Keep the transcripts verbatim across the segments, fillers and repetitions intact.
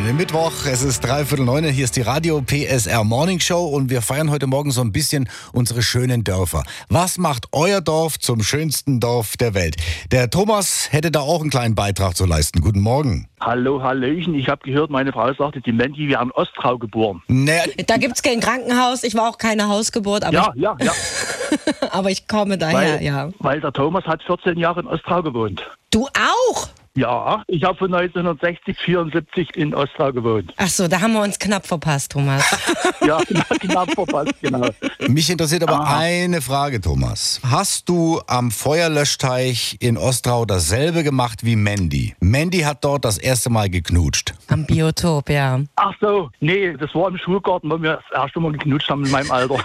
den Mittwoch. Es ist dreiviertel neun. Hier ist die Radio P S R Morning Show und wir feiern heute Morgen so ein bisschen unsere schönen Dörfer. Was macht euer Dorf zum schönsten Dorf der Welt? Der Thomas hätte da auch einen kleinen Beitrag zu leisten. Guten Morgen. Hallo, Hallöchen. Ich habe gehört, meine Frau sagte, die Menti wäre in Ostrau geboren. Nee. Da gibt es kein Krankenhaus. Ich war auch keine Hausgeburt, aber, Ja, ja, ja. ich, aber ich komme daher, Weil, ja. weil der Thomas hat vierzehn Jahre in Ostrau gewohnt. Du auch? Ja, ich habe von neunzehnhundertsechzig, vierundsiebzig in Ostrau gewohnt. Ach so, da haben wir uns knapp verpasst, Thomas. Ja, knapp verpasst, genau. Mich interessiert aber Aha. eine Frage, Thomas. Hast du am Feuerlöschteich in Ostrau dasselbe gemacht wie Mandy? Mandy hat dort das erste Mal geknutscht. Am Biotop, ja. Ach so, nee, das war im Schulgarten, wo wir das erste Mal geknutscht haben in meinem Alter.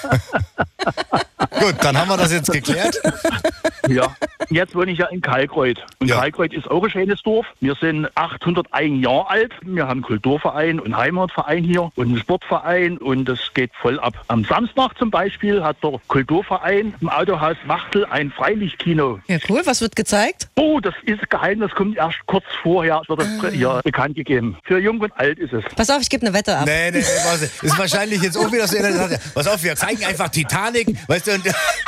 Gut, dann haben wir das jetzt geklärt. Ja, jetzt wohne ich ja in Kalkreuth. Und Ja. Kalkreuth ist auch ein schönes Dorf. Wir sind achthunderteins Jahre alt. Wir haben einen Kulturverein und Heimatverein hier und einen Sportverein und das geht voll ab. Am Samstag zum Beispiel hat der Kulturverein im Autohaus Wachtel ein Freilichtkino. Ja, cool. Was wird gezeigt? Oh, das ist geheim, das kommt erst kurz vorher, wird das hier bekannt gegeben. Für Jung und Alt ist es. Pass auf, ich gebe eine Wette ab. Nee, nee, nee, was, ist wahrscheinlich jetzt auch wieder so. Pass auf, wir zeigen einfach Titanic, weißt du, und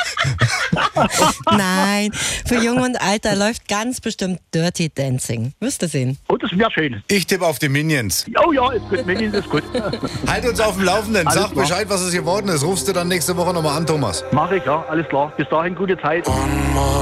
Nein, für Jung und Alt, da läuft ganz bestimmt Dirty Dancing. Wirst du sehen. Oh, das wäre schön. ich tippe auf die Minions. Oh ja, ist gut, Minions ist gut. Halt uns auf dem Laufenden, Alles sag klar. Bescheid, was es geworden ist. Rufst du dann nächste Woche nochmal an, Thomas. Mach ich, ja, alles klar. Bis dahin, gute Zeit.